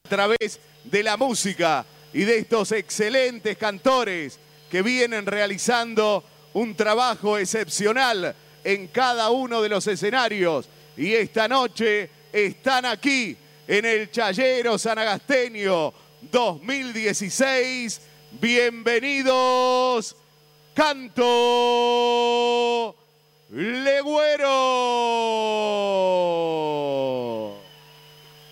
través de la música y de estos excelentes cantores que vienen realizando un trabajo excepcional en cada uno de los escenarios. Y esta noche están aquí en el Chayero Sanagasteño 2016. Bienvenidos, Canto Legua.